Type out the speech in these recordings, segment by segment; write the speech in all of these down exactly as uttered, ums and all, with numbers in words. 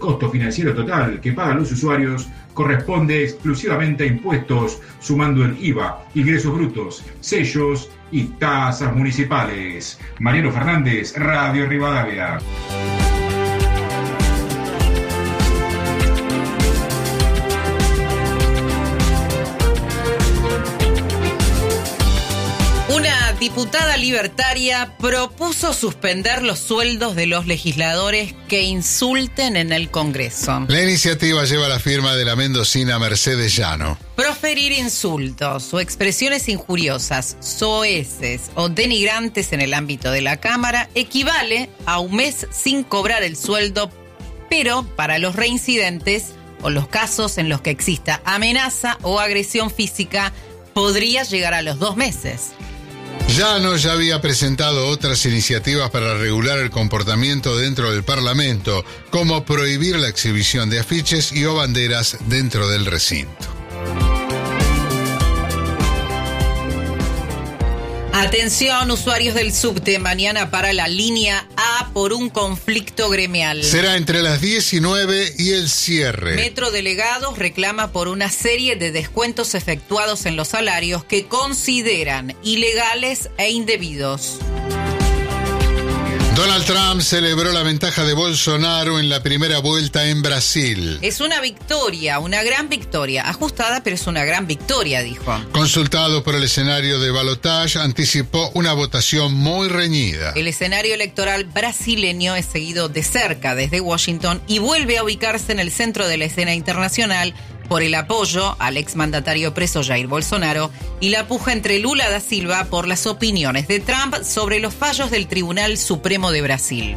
costo financiero total que pagan los usuarios corresponde exclusivamente a impuestos, sumando el I V A, ingresos brutos, sellos y tasas municipales. Mariano Fernández, Radio Rivadavia. Una diputada libertaria propuso suspender los sueldos de los legisladores que insulten en el Congreso. La iniciativa lleva la firma de la mendocina Mercedes Llano. Proferir insultos o expresiones injuriosas, soeces o denigrantes en el ámbito de la Cámara equivale a un mes sin cobrar el sueldo, pero para los reincidentes o los casos en los que exista amenaza o agresión física podría llegar a los dos meses. Llano ya había presentado otras iniciativas para regular el comportamiento dentro del Parlamento, como prohibir la exhibición de afiches y o banderas dentro del recinto. Atención, usuarios del subte, mañana para la línea A por un conflicto gremial. Será entre las diecinueve y el cierre. Metro Delegados reclama por una serie de descuentos efectuados en los salarios que consideran ilegales e indebidos. Donald Trump celebró la ventaja de Bolsonaro en la primera vuelta en Brasil. Es una victoria, una gran victoria, ajustada, pero es una gran victoria, dijo. Consultado por el escenario de balotaje, anticipó una votación muy reñida. El escenario electoral brasileño es seguido de cerca desde Washington y vuelve a ubicarse en el centro de la escena internacional por el apoyo al exmandatario preso Jair Bolsonaro y la puja entre Lula da Silva por las opiniones de Trump sobre los fallos del Tribunal Supremo de Brasil.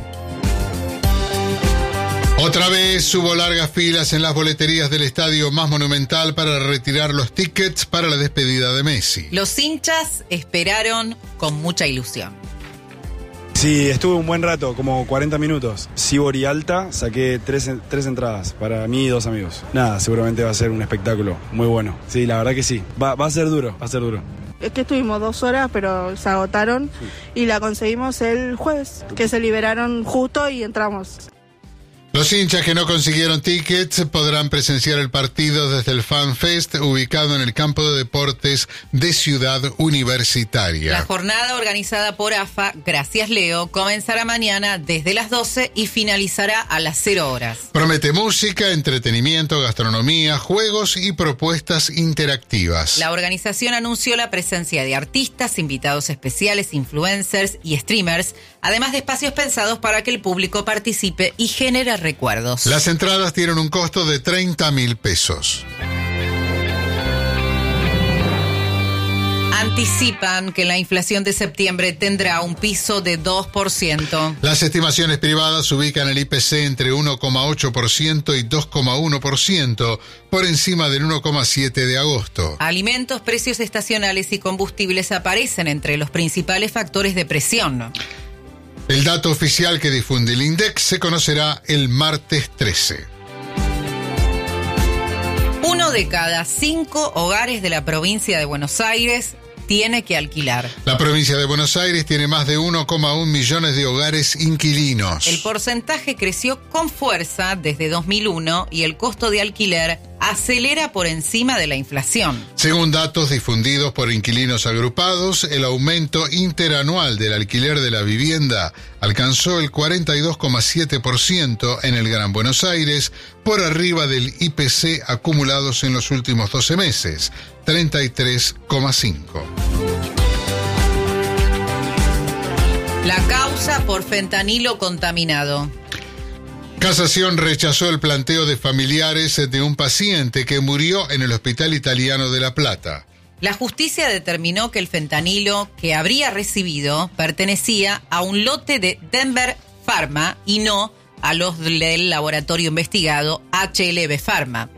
Otra vez hubo largas filas en las boleterías del estadio más monumental para retirar los tickets para la despedida de Messi. Los hinchas esperaron con mucha ilusión. Sí, estuve un buen rato, como cuarenta minutos. Sibori Alta, saqué tres, tres entradas para mí y dos amigos. Nada, seguramente va a ser un espectáculo muy bueno. Sí, la verdad que sí. Va, va a ser duro, va a ser duro. Es que estuvimos dos horas, pero se agotaron sí. Y la conseguimos el jueves, que se liberaron justo y entramos. Los hinchas que no consiguieron tickets podrán presenciar el partido desde el Fan Fest, ubicado en el campo de deportes de Ciudad Universitaria. La jornada organizada por A F A, gracias Leo, comenzará mañana desde las doce y finalizará a las cero horas. Promete música, entretenimiento, gastronomía, juegos y propuestas interactivas. La organización anunció la presencia de artistas, invitados especiales, influencers y streamers, además de espacios pensados para que el público participe y genere recuerdos. Las entradas tienen un costo de treinta mil pesos. Anticipan que la inflación de septiembre tendrá un piso de dos por ciento. Las estimaciones privadas ubican el I P C entre uno coma ocho por ciento y dos coma uno por ciento, por encima del uno coma siete por ciento de agosto. Alimentos, precios estacionales y combustibles aparecen entre los principales factores de presión. El dato oficial que difunde el INDEC se conocerá el martes trece. Uno de cada cinco hogares de la provincia de Buenos Aires tiene que alquilar. La provincia de Buenos Aires tiene más de uno coma uno millones de hogares inquilinos. El porcentaje creció con fuerza desde dos mil uno y el costo de alquiler acelera por encima de la inflación. Según datos difundidos por Inquilinos Agrupados, el aumento interanual del alquiler de la vivienda alcanzó el cuarenta y dos coma siete por ciento en el Gran Buenos Aires, por arriba del I P C acumulados en los últimos doce meses, treinta y tres coma cinco. La causa por fentanilo contaminado. Casación rechazó el planteo de familiares de un paciente que murió en el Hospital Italiano de La Plata. La justicia determinó que el fentanilo que habría recibido pertenecía a un lote de Denver Pharma y no a los del laboratorio investigado H L B Pharma.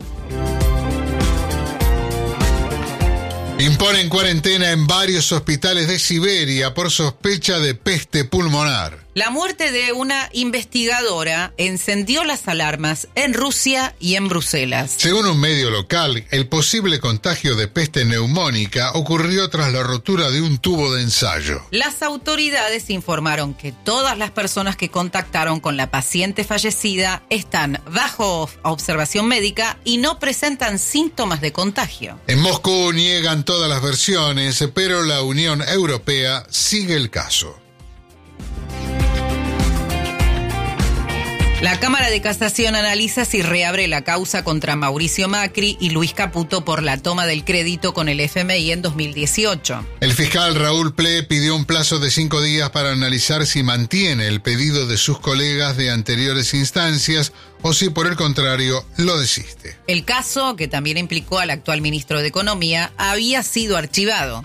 Imponen cuarentena en varios hospitales de Siberia por sospecha de peste pulmonar. La muerte de una investigadora encendió las alarmas en Rusia y en Bruselas. Según un medio local, el posible contagio de peste neumónica ocurrió tras la rotura de un tubo de ensayo. Las autoridades informaron que todas las personas que contactaron con la paciente fallecida están bajo observación médica y no presentan síntomas de contagio. En Moscú niegan todas las versiones, pero la Unión Europea sigue el caso. La Cámara de Casación analiza si reabre la causa contra Mauricio Macri y Luis Caputo por la toma del crédito con el F M I en dos mil dieciocho. El fiscal Raúl Ple pidió un plazo de cinco días para analizar si mantiene el pedido de sus colegas de anteriores instancias o si por el contrario lo desiste. El caso, que también implicó al actual ministro de Economía, había sido archivado.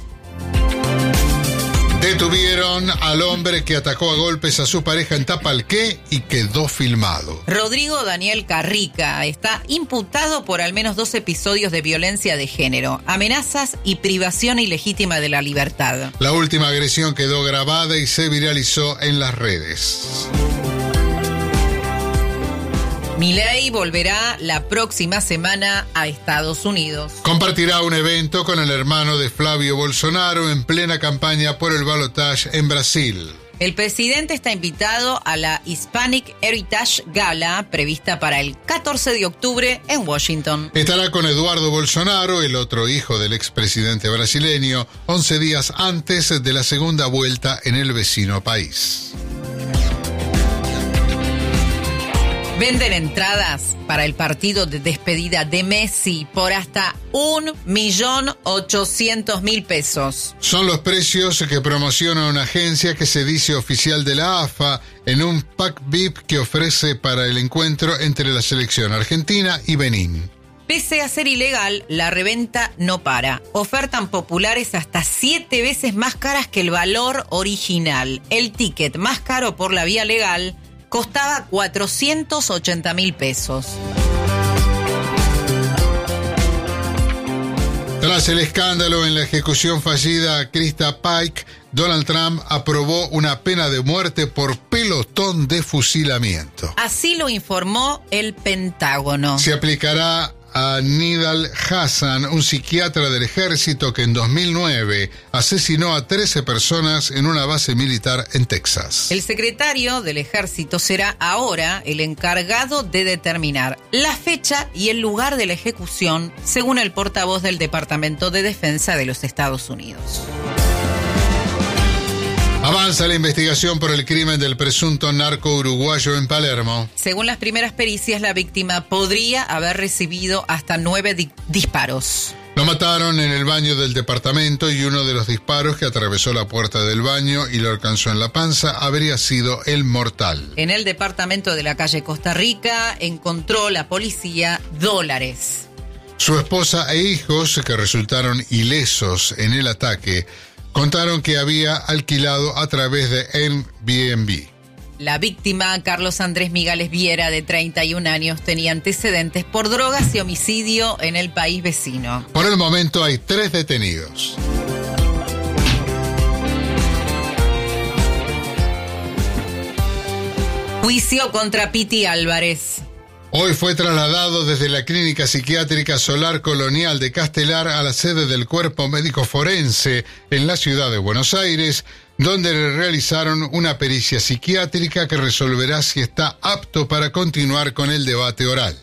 Detuvieron al hombre que atacó a golpes a su pareja en Tapalqué y quedó filmado. Rodrigo Daniel Carrica está imputado por al menos dos episodios de violencia de género, amenazas y privación ilegítima de la libertad. La última agresión quedó grabada y se viralizó en las redes. Milei volverá la próxima semana a Estados Unidos. Compartirá un evento con el hermano de Flavio Bolsonaro en plena campaña por el balotaje en Brasil. El presidente está invitado a la Hispanic Heritage Gala, prevista para el catorce de octubre en Washington. Estará con Eduardo Bolsonaro, el otro hijo del expresidente brasileño, once días antes de la segunda vuelta en el vecino país. Venden entradas para el partido de despedida de Messi por hasta un millón ochocientos mil pesos. Son los precios que promociona una agencia que se dice oficial de la A F A en un pack V I P que ofrece para el encuentro entre la selección argentina y Benín. Pese a ser ilegal, la reventa no para. Ofertan populares hasta siete veces más caras que el valor original. El ticket más caro por la vía legal costaba cuatrocientos ochenta mil pesos. Tras el escándalo en la ejecución fallida a Krista Pike, Donald Trump aprobó una pena de muerte por pelotón de fusilamiento. Así lo informó el Pentágono. Se aplicará a Nidal Hassan, un psiquiatra del ejército que en dos mil nueve asesinó a trece personas en una base militar en Texas. El secretario del ejército será ahora el encargado de determinar la fecha y el lugar de la ejecución, según el portavoz del Departamento de Defensa de los Estados Unidos. Avanza la investigación por el crimen del presunto narco uruguayo en Palermo. Según las primeras pericias, la víctima podría haber recibido hasta nueve di- disparos. Lo mataron en el baño del departamento y uno de los disparos que atravesó la puerta del baño y lo alcanzó en la panza habría sido el mortal. En el departamento de la calle Costa Rica encontró la policía dólares. Su esposa e hijos, que resultaron ilesos en el ataque, contaron que había alquilado a través de Airbnb. La víctima, Carlos Andrés Migales Viera, de treinta y un años, tenía antecedentes por drogas y homicidio en el país vecino. Por el momento hay tres detenidos. Juicio contra Piti Álvarez. Hoy fue trasladado desde la Clínica Psiquiátrica Solar Colonial de Castelar a la sede del Cuerpo Médico Forense en la ciudad de Buenos Aires, donde le realizaron una pericia psiquiátrica que resolverá si está apto para continuar con el debate oral.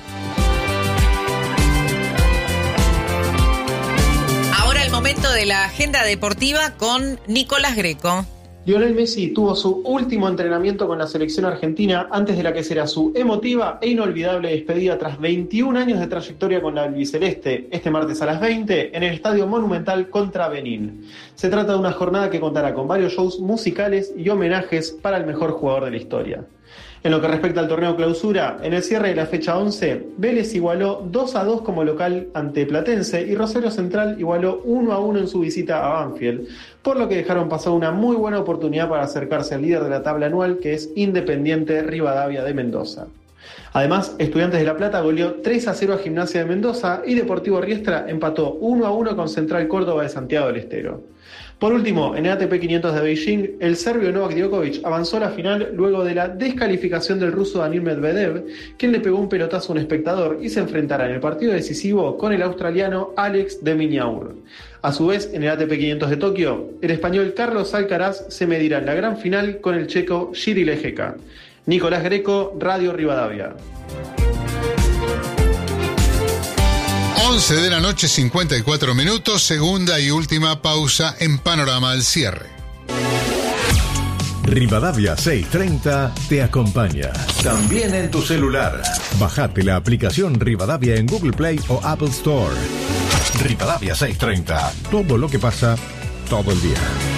Ahora el momento de la agenda deportiva con Nicolás Greco. Lionel Messi tuvo su último entrenamiento con la selección argentina antes de la que será su emotiva e inolvidable despedida tras veintiún años de trayectoria con la albiceleste, este martes a las veinte en el Estadio Monumental contra Benín. Se trata de una jornada que contará con varios shows musicales y homenajes para el mejor jugador de la historia. En lo que respecta al torneo clausura, en el cierre de la fecha once, Vélez igualó dos a dos como local ante Platense y Rosario Central igualó uno a uno en su visita a Banfield, por lo que dejaron pasar una muy buena oportunidad para acercarse al líder de la tabla anual, que es Independiente Rivadavia de Mendoza. Además, Estudiantes de La Plata goleó tres a cero a Gimnasia de Mendoza y Deportivo Riestra empató uno a uno con Central Córdoba de Santiago del Estero. Por último, en el A T P quinientos de Beijing, el serbio Novak Djokovic avanzó a la final luego de la descalificación del ruso Daniil Medvedev, quien le pegó un pelotazo a un espectador y se enfrentará en el partido decisivo con el australiano Alex de Minaur. A su vez, en el A T P quinientos de Tokio, el español Carlos Alcaraz se medirá en la gran final con el checo Jiří Lehecka. Nicolás Greco, Radio Rivadavia. once de la noche, cincuenta y cuatro minutos, segunda y última pausa en Panorama al cierre. Rivadavia seiscientos treinta te acompaña. También en tu celular. Bajate la aplicación Rivadavia en Google Play o Apple Store. Rivadavia seiscientos treinta. Todo lo que pasa, todo el día.